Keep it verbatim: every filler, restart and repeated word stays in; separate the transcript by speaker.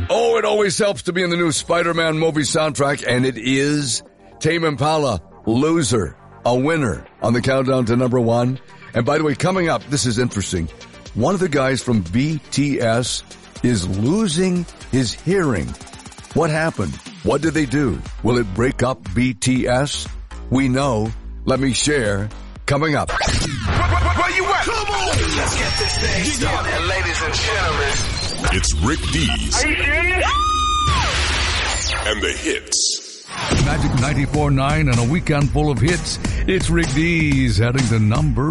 Speaker 1: Oh, it always helps to be in the new Spider-Man movie soundtrack, and it is Tame Impala, Loser, a winner on the countdown to number one. And by the way, coming up, this is interesting. One of the guys from B T S is losing his hearing. What happened? What did they do? Will it break up B T S? We know. Let me share. Coming up.
Speaker 2: Where, where, where you at? Come on! Let's get this thing started, ladies and gentlemen.
Speaker 3: It's Rick Dees.
Speaker 2: Are you serious?
Speaker 3: And the hits.
Speaker 4: Magic ninety-four point nine and a weekend full of hits. It's Rick Dees heading to number